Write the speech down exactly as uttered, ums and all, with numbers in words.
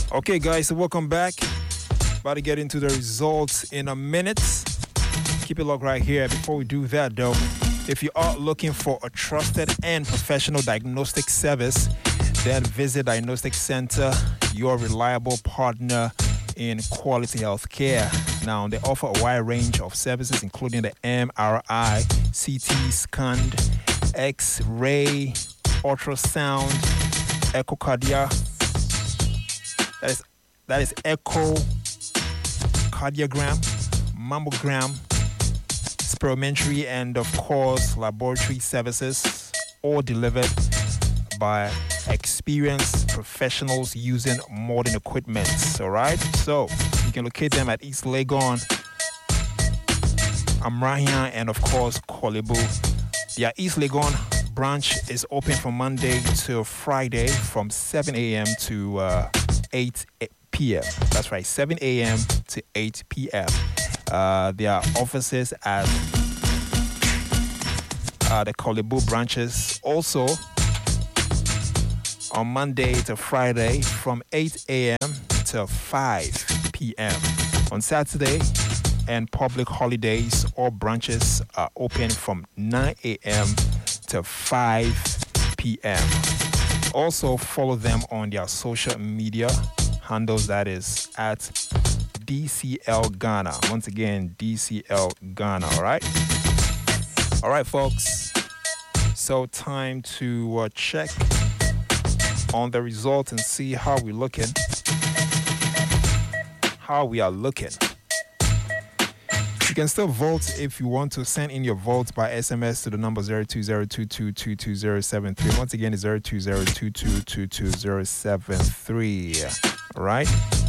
Okay, guys, so welcome back. About to get into the results in a minute. Keep it locked right here. Before we do that, though, if you are looking for a trusted and professional diagnostic service, then visit Diagnostic Center, your reliable partner in quality healthcare. Now, they offer a wide range of services, including the M R I, C T scan, X-ray, ultrasound, echocardiogram. That is that is echocardiogram, mammogram, spirometry, and of course laboratory services, all delivered by experienced professionals using modern equipment. All right, so you can locate them at East Legon, Amrahia, and of course Korle Bu. Their East Legon branch is open from Monday to Friday from seven a.m. to uh, eight p.m. That's right, seven a.m. to eight p.m. Uh, their offices at uh, the Korle Bu branches also on Monday to Friday from eight a.m. to five p.m. On Saturday and public holidays, all branches are open from nine a.m. to five p.m. Also follow them on their social media handles, that is at D C L Ghana. Once again, D C L Ghana, all right? All right, folks. So time to uh, check on the results and see how we're looking. How we are looking. You can still vote if you want to. Send in your votes by S M S to the number zero two zero two two two two zero seven three. Once again, it's zero two zero two two two two zero seven three. All right?